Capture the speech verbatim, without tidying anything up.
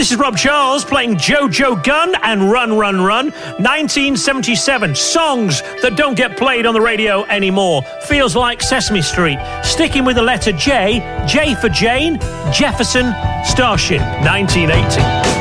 This is Rob Charles playing Jojo Gunn and Run, Run, Run. nineteen seventy-seven. Songs that don't get played on the radio anymore. Feels like Sesame Street. Sticking with the letter J. J for Jane. Jefferson Starship. nineteen eighty.